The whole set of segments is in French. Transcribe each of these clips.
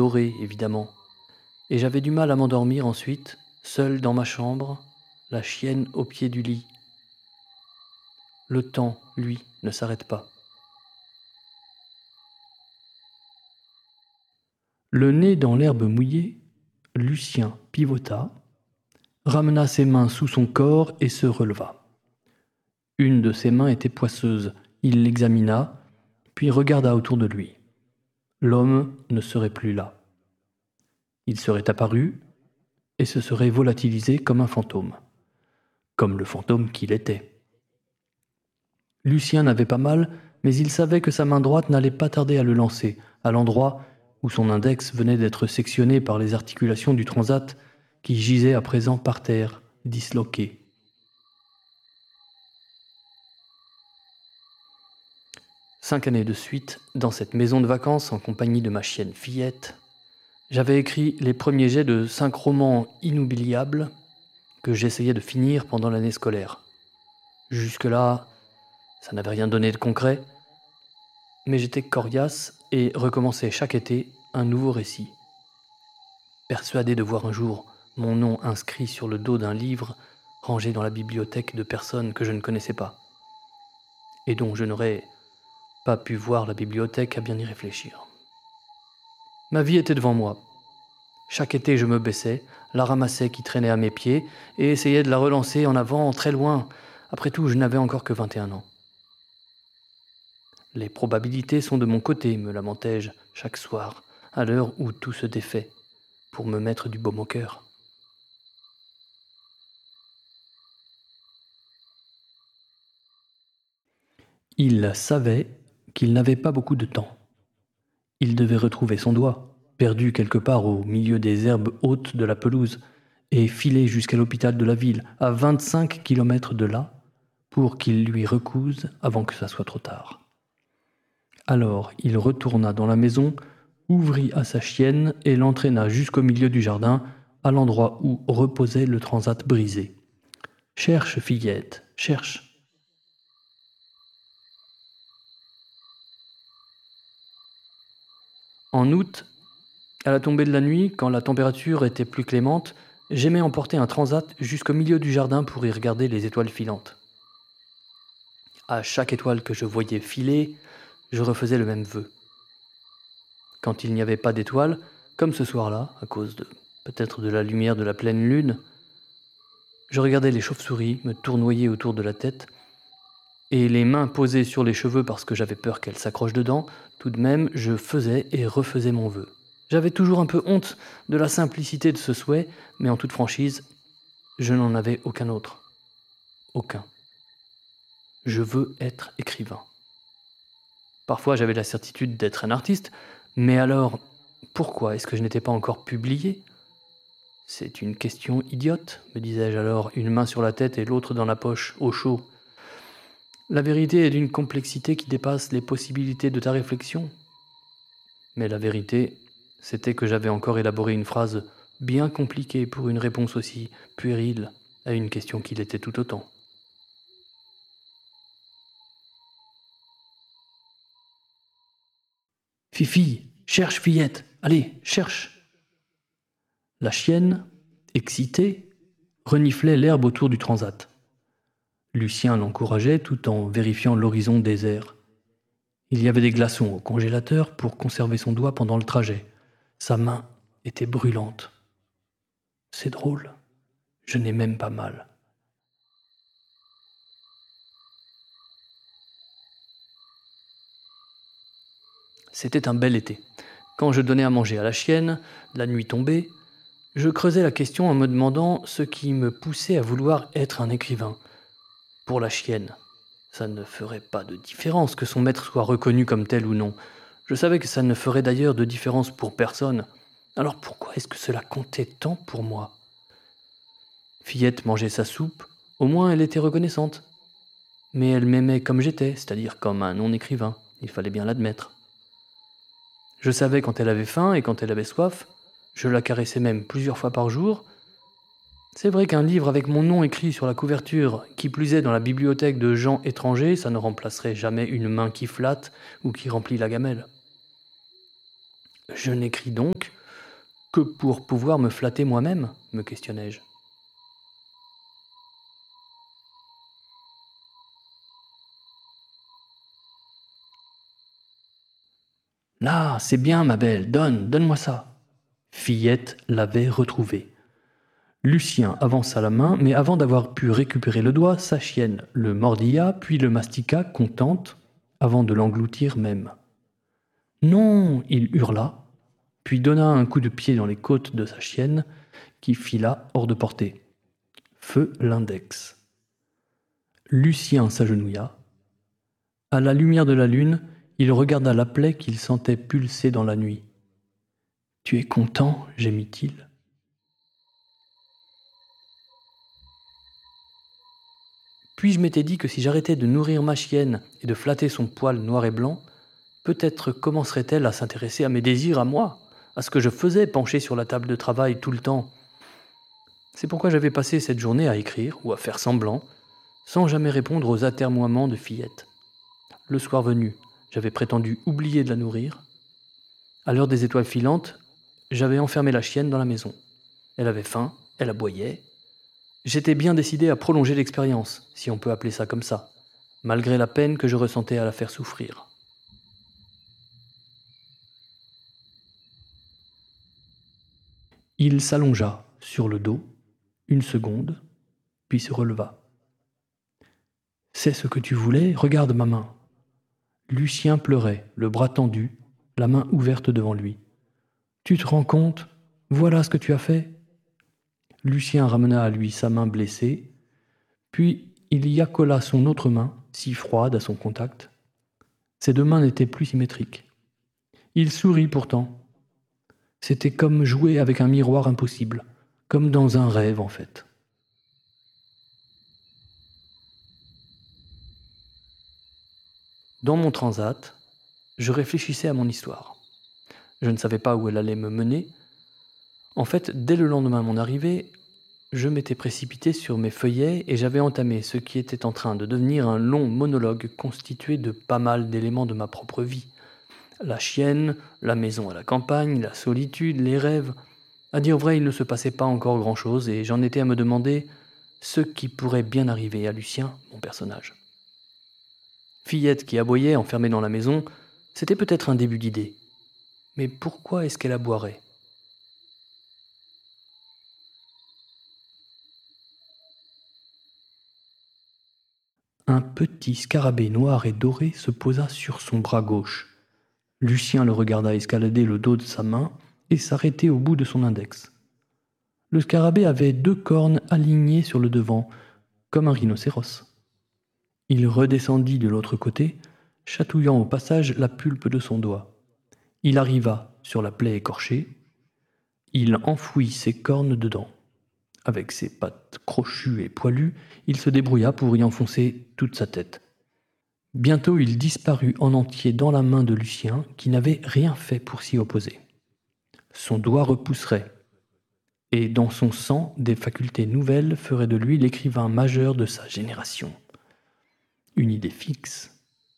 doré, évidemment. Et j'avais du mal à m'endormir ensuite, seul dans ma chambre, la chienne au pied du lit. Le temps, lui, ne s'arrête pas. Le nez dans l'herbe mouillée, Lucien pivota, ramena ses mains sous son corps et se releva. Une de ses mains était poisseuse. Il l'examina, puis regarda autour de lui. L'homme ne serait plus là. Il serait apparu et se serait volatilisé comme un fantôme, comme le fantôme qu'il était. Lucien n'avait pas mal, mais il savait que sa main droite n'allait pas tarder à le lancer, à l'endroit où son index venait d'être sectionné par les articulations du transat qui gisait à présent par terre, disloqué. 5 années de suite, dans cette maison de vacances en compagnie de ma chienne Fillette, j'avais écrit les premiers jets de 5 romans inoubliables que j'essayais de finir pendant l'année scolaire. Jusque-là, ça n'avait rien donné de concret, mais j'étais coriace et recommençais chaque été un nouveau récit. Persuadé de voir un jour mon nom inscrit sur le dos d'un livre rangé dans la bibliothèque de personnes que je ne connaissais pas, et dont je n'aurais pas pu voir la bibliothèque à bien y réfléchir. Ma vie était devant moi. Chaque été, je me baissais, la ramassais qui traînait à mes pieds et essayais de la relancer en avant, très loin. Après tout, je n'avais encore que 21 ans. Les probabilités sont de mon côté, me lamentais-je chaque soir, à l'heure où tout se défait, pour me mettre du baume au cœur. Il savait qu'il n'avait pas beaucoup de temps. Il devait retrouver son doigt, perdu quelque part au milieu des herbes hautes de la pelouse, et filer jusqu'à l'hôpital de la ville, à 25 kilomètres de là, pour qu'il lui recouse avant que ça soit trop tard. Alors il retourna dans la maison, ouvrit à sa chienne et l'entraîna jusqu'au milieu du jardin, à l'endroit où reposait le transat brisé. « Cherche, Fillette, cherche !» En août, à la tombée de la nuit, quand la température était plus clémente, j'aimais emporter un transat jusqu'au milieu du jardin pour y regarder les étoiles filantes. À chaque étoile que je voyais filer, je refaisais le même vœu. Quand il n'y avait pas d'étoiles, comme ce soir-là, à cause peut-être de la lumière de la pleine lune, je regardais les chauves-souris me tournoyer autour de la tête, et les mains posées sur les cheveux parce que j'avais peur qu'elles s'accrochent dedans, tout de même, je faisais et refaisais mon vœu. J'avais toujours un peu honte de la simplicité de ce souhait, mais en toute franchise, je n'en avais aucun autre. Aucun. Je veux être écrivain. Parfois, j'avais la certitude d'être un artiste, mais alors, pourquoi est-ce que je n'étais pas encore publié ? C'est une question idiote, me disais-je alors, une main sur la tête et l'autre dans la poche, au chaud. La vérité est d'une complexité qui dépasse les possibilités de ta réflexion. Mais la vérité, c'était que j'avais encore élaboré une phrase bien compliquée pour une réponse aussi puérile à une question qui l'était tout autant. Fifi, cherche Fillette, allez, cherche. La chienne, excitée, reniflait l'herbe autour du transat. Lucien l'encourageait tout en vérifiant l'horizon désert. Il y avait des glaçons au congélateur pour conserver son doigt pendant le trajet. Sa main était brûlante. C'est drôle, je n'ai même pas mal. C'était un bel été. Quand je donnais à manger à la chienne, la nuit tombée, je creusais la question en me demandant ce qui me poussait à vouloir être un écrivain. Pour la chienne, ça ne ferait pas de différence que son maître soit reconnu comme tel ou non. Je savais que ça ne ferait d'ailleurs de différence pour personne. Alors pourquoi est-ce que cela comptait tant pour moi ? Fillette mangeait sa soupe, au moins elle était reconnaissante. Mais elle m'aimait comme j'étais, c'est-à-dire comme un non-écrivain, il fallait bien l'admettre. Je savais quand elle avait faim et quand elle avait soif, je la caressais même plusieurs fois par jour. C'est vrai qu'un livre avec mon nom écrit sur la couverture, qui plus est dans la bibliothèque de gens étrangers, ça ne remplacerait jamais une main qui flatte ou qui remplit la gamelle. Je n'écris donc que pour pouvoir me flatter moi-même, me questionnai-je. Là, c'est bien, ma belle, donne-moi ça. Fillette l'avait retrouvé. Lucien avança la main, mais avant d'avoir pu récupérer le doigt, sa chienne le mordilla, puis le mastiqua, contente, avant de l'engloutir même. Non, il hurla, puis donna un coup de pied dans les côtes de sa chienne, qui fila hors de portée. Feu l'index. Lucien s'agenouilla. À la lumière de la lune, il regarda la plaie qu'il sentait pulser dans la nuit. « Tu es content ?» gémit-il. Puis je m'étais dit que si j'arrêtais de nourrir ma chienne et de flatter son poil noir et blanc, peut-être commencerait-elle à s'intéresser à mes désirs à moi, à ce que je faisais penché sur la table de travail tout le temps. C'est pourquoi j'avais passé cette journée à écrire ou à faire semblant, sans jamais répondre aux atermoiements de Fillette. Le soir venu, j'avais prétendu oublier de la nourrir. À l'heure des étoiles filantes, j'avais enfermé la chienne dans la maison. Elle avait faim, elle aboyait. J'étais bien décidé à prolonger l'expérience, si on peut appeler ça comme ça, malgré la peine que je ressentais à la faire souffrir. Il s'allongea sur le dos, une seconde, puis se releva. « C'est ce que tu voulais ? Regarde ma main. » Lucien pleurait, le bras tendu, la main ouverte devant lui. « Tu te rends compte ? Voilà ce que tu as fait ?» Lucien ramena à lui sa main blessée, puis il y accola son autre main, si froide à son contact. Ses deux mains n'étaient plus symétriques. Il sourit pourtant. C'était comme jouer avec un miroir impossible, comme dans un rêve en fait. Dans mon transat, je réfléchissais à mon histoire. Je ne savais pas où elle allait me mener. En fait, dès le lendemain de mon arrivée, je m'étais précipité sur mes feuillets et j'avais entamé ce qui était en train de devenir un long monologue constitué de pas mal d'éléments de ma propre vie. La chienne, la maison à la campagne, la solitude, les rêves. À dire vrai, il ne se passait pas encore grand-chose et j'en étais à me demander ce qui pourrait bien arriver à Lucien, mon personnage. Fillette qui aboyait enfermée dans la maison, c'était peut-être un début d'idée. Mais pourquoi est-ce qu'elle aboierait ? Un petit scarabée noir et doré se posa sur son bras gauche. Lucien le regarda escalader le dos de sa main et s'arrêter au bout de son index. Le scarabée avait deux cornes alignées sur le devant, comme un rhinocéros. Il redescendit de l'autre côté, chatouillant au passage la pulpe de son doigt. Il arriva sur la plaie écorchée. Il enfouit ses cornes dedans. Avec ses pattes crochues et poilues, il se débrouilla pour y enfoncer toute sa tête. Bientôt il disparut en entier dans la main de Lucien, qui n'avait rien fait pour s'y opposer. Son doigt repousserait, et dans son sang, des facultés nouvelles feraient de lui l'écrivain majeur de sa génération. Une idée fixe.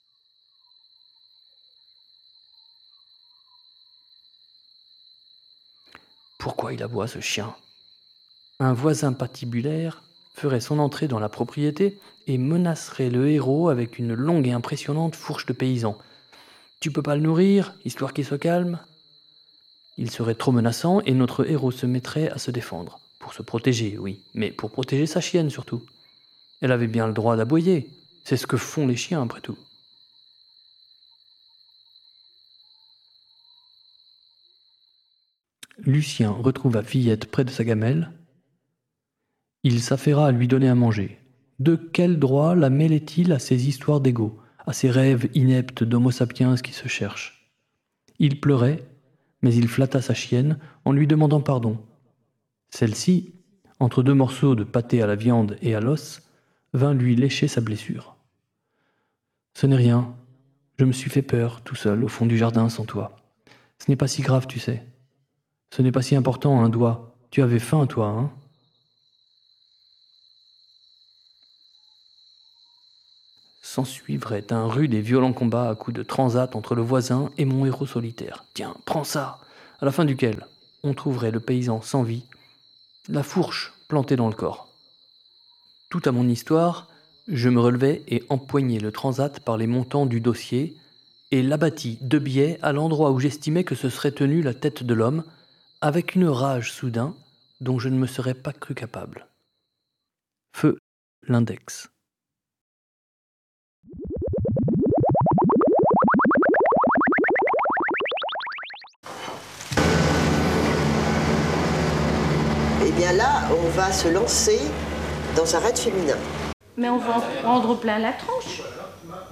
Pourquoi il aboie ce chien ? Un voisin patibulaire ferait son entrée dans la propriété et menacerait le héros avec une longue et impressionnante fourche de paysan. « Tu peux pas le nourrir, histoire qu'il se calme ?» Il serait trop menaçant et notre héros se mettrait à se défendre. Pour se protéger, oui, mais pour protéger sa chienne surtout. Elle avait bien le droit d'aboyer. C'est ce que font les chiens après tout. Lucien retrouva Fillette près de sa gamelle. Il s'affaira à lui donner à manger. De quel droit la mêlait-il à ces histoires d'ego, à ces rêves ineptes d'homo sapiens qui se cherchent ? Il pleurait, mais il flatta sa chienne en lui demandant pardon. Celle-ci, entre deux morceaux de pâté à la viande et à l'os, vint lui lécher sa blessure. « Ce n'est rien. Je me suis fait peur, tout seul, au fond du jardin, sans toi. Ce n'est pas si grave, tu sais. Ce n'est pas si important, un doigt. Tu avais faim, toi, hein ?» S'ensuivrait un rude et violent combat à coups de transat entre le voisin et mon héros solitaire. « Tiens, prends ça !» à la fin duquel on trouverait le paysan sans vie, la fourche plantée dans le corps. Tout à mon histoire, je me relevai et empoignai le transat par les montants du dossier et l'abattis de biais à l'endroit où j'estimais que se serait tenue la tête de l'homme, avec une rage soudain dont je ne me serais pas cru capable. Feu l'index. Et bien là, on va se lancer dans un raid féminin. Mais on va en prendre plein la tronche, non ?